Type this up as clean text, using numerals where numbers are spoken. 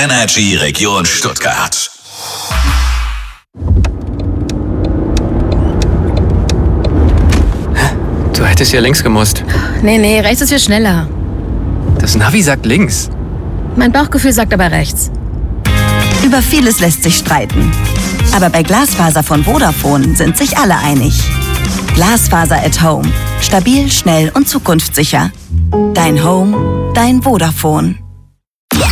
Energy Region Stuttgart. Du hättest ja links gemusst. Nee, rechts ist viel schneller. Das Navi sagt links. Mein Bauchgefühl sagt aber rechts. Über vieles lässt sich streiten. Aber bei Glasfaser von Vodafone sind sich alle einig. Glasfaser at Home. Stabil, schnell und zukunftssicher. Dein Home, dein Vodafone.